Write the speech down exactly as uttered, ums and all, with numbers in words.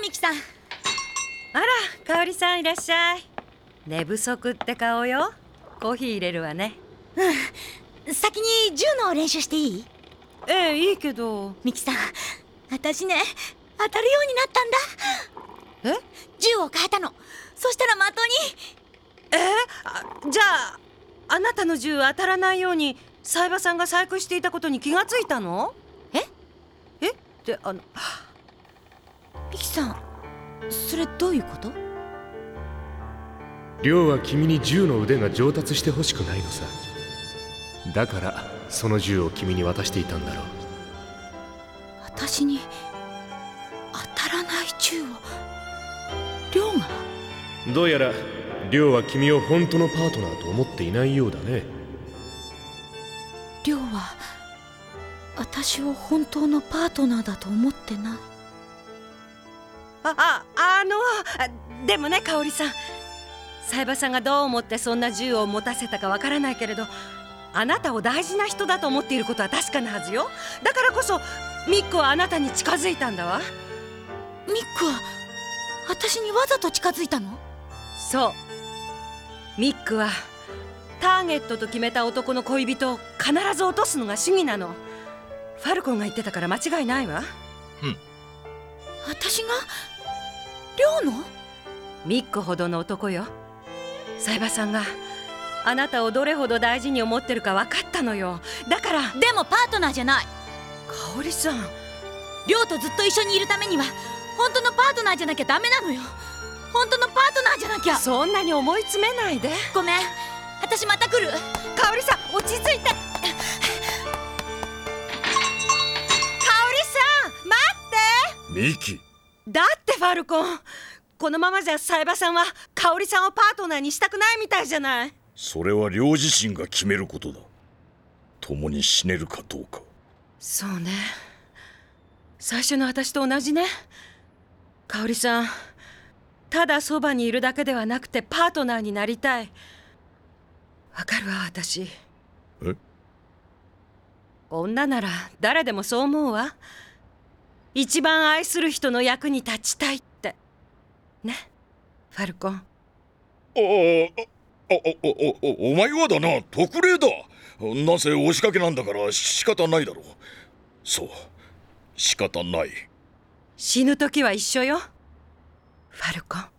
ミキさん。 あら、香織さんいらっしゃい。寝不足って顔よ。コーヒー入れるわね。 うん先に銃の練習していい？ ええ、いいけど。 ミキさん、私ね、当たるようになったんだ。 え銃を変えたの。そしたら的に。 えあじゃああなたの銃当たらないように冴羽さんが細工していたことに気がついたの？ ええってあのミキさん、それどういうこと？ 亮は君に銃の腕が上達してほしくないのさ。だからその銃を君に渡していたんだろう。 私に当たらない銃を亮が？ どうやら亮は君を本当のパートナーと思っていないようだね。 亮は私を本当のパートナーだと思ってない。 あああのでもね、香織さん、冴羽さんがどう思ってそんな銃を持たせたかわからないけれど、あなたを大事な人だと思っていることは確かなはずよ。だからこそミックはあなたに近づいたんだわ。 ミックは私にわざと近づいたの？ そう、ミックはターゲットと決めた男の恋人を必ず落とすのが主義なの。ファルコンが言ってたから間違いないわ。 うん私が亮の？ ミックほどの男よ。冴羽さんがあなたをどれほど大事に思ってるか分かったのよ。だから。 でもパートナーじゃない。 香織さん、 亮とずっと一緒にいるためには本当のパートナーじゃなきゃダメなのよ。本当のパートナーじゃなきゃ。 そんなに思い詰めないで。 ごめん、私また来る。 香織さん、落ち着いて。香織さん、待って。 ミキ、 だってファルコン、このままじゃ冴羽さんは香織さんをパートナーにしたくないみたいじゃない。 それは亮自身が決めることだ。共に死ねるかどうか。 そうね、最初の私と同じね。香織さん、ただそばにいるだけではなくてパートナーになりたい。わかるわ、私。 え？ 女なら誰でもそう思うわ。一番愛する人の役に立ちたいってね、ファルコン。 ああ、あ、お、お、お、お前はだな、特例だ。なぜ押しかけなんだから仕方ないだろう。そう、仕方ない。 死ぬ時は一緒よ、ファルコン。